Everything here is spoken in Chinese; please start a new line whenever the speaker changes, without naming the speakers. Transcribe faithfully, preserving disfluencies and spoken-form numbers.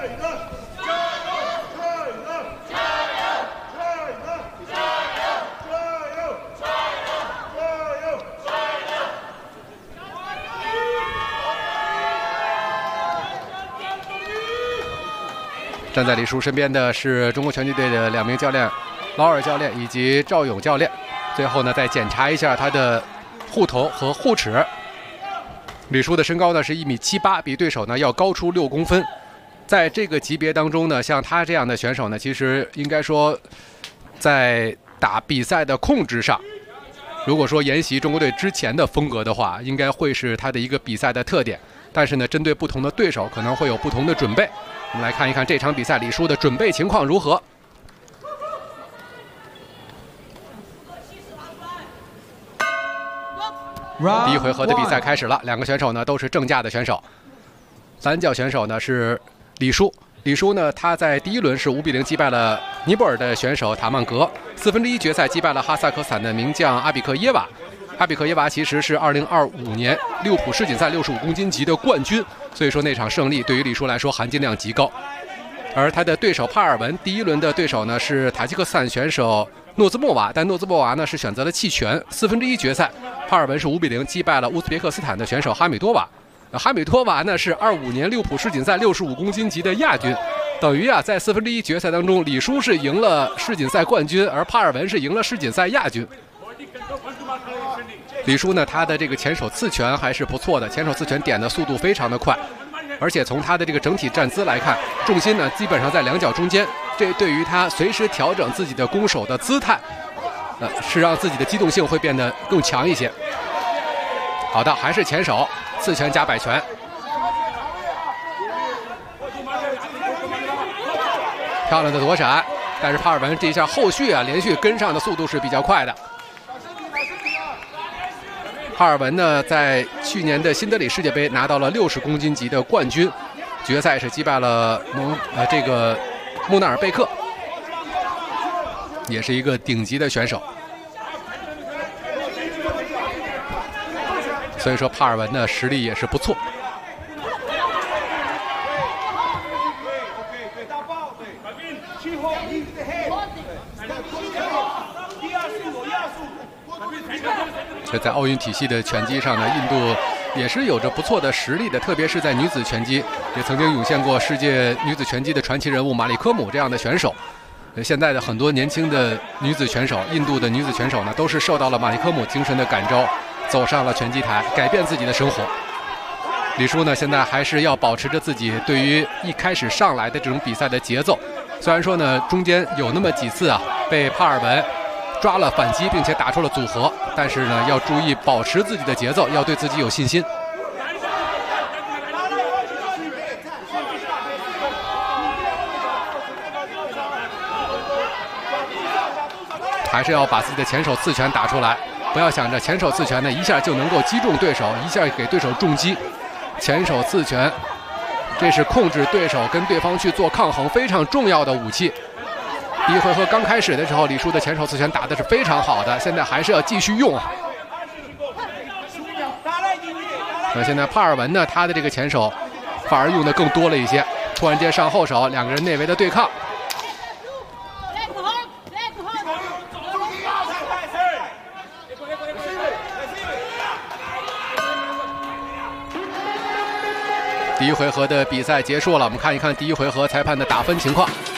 站在李叔身边的是中国拳击队的两名教练，劳尔教练以及赵勇教练。最后呢，再检查一下他的护头和护齿。李叔的身高呢是一米七八，比对手呢要高出六公分。在这个级别当中呢，像他这样的选手呢，其实应该说，在打比赛的控制上，如果说沿袭中国队之前的风格的话，应该会是他的一个比赛的特点。但是呢，针对不同的对手，可能会有不同的准备。我们来看一看这场比赛李叔的准备情况如何。第一回合的比赛开始了，两个选手呢都是正架的选手。蓝角选手呢是李叔，李叔呢他在第一轮是五比零击败了尼泊尔的选手塔曼格，四分之一决赛击败了哈萨克斯坦的名将阿比克耶娃。阿比克耶娃其实是二零二五年六普世锦赛六十五公斤级的冠军，所以说那场胜利对于李叔来说含金量极高。而他的对手帕尔文，第一轮的对手呢是塔吉克斯坦选手诺兹莫娃，但诺兹莫娃呢是选择了弃权。四分之一决赛，帕尔文是五比零击败了乌兹别克斯坦的选手哈米多娃。哈米多娃呢是二五年六普世锦赛六十五公斤级的亚军，等于啊在四分之一决赛当中，李叔是赢了世锦赛冠军，而帕尔文是赢了世锦赛亚军。李叔呢，他的这个前手刺拳还是不错的，前手刺拳点的速度非常的快，而且从他的这个整体站姿来看，重心呢基本上在两脚中间，这对于他随时调整自己的攻守的姿态，呃，是让自己的机动性会变得更强一些。好的，还是前手刺拳加摆拳，漂亮的躲闪，但是帕尔文这一下后续啊连续跟上的速度是比较快的。帕尔文呢，在去年的新德里世界杯拿到了六十公斤级的冠军，决赛是击败了蒙呃这个穆纳尔贝克，也是一个顶级的选手。所以说帕尔文的实力也是不错。这在奥运体系的拳击上呢，印度也是有着不错的实力的，特别是在女子拳击，也曾经涌现过世界女子拳击的传奇人物马里科姆这样的选手。现在的很多年轻的女子拳手，印度的女子拳手呢，都是受到了马里科姆精神的感召，走上了拳击台，改变自己的生活。李叔呢，现在还是要保持着自己对于一开始上来的这种比赛的节奏。虽然说呢，中间有那么几次啊，被帕尔文抓了反击，并且打出了组合，但是呢，要注意保持自己的节奏，要对自己有信心。还是要把自己的前手刺拳打出来，不要想着前手刺拳呢一下就能够击中对手，一下给对手重击。前手刺拳，这是控制对手跟对方去做抗衡非常重要的武器。第一回合刚开始的时候，李叔的前手刺拳打的是非常好的，现在还是要继续用啊。那现在帕尔文呢，他的这个前手反而用的更多了一些，突然间上后手，两个人内围的对抗。第一回合的比赛结束了，我们看一看第一回合裁判的打分情况。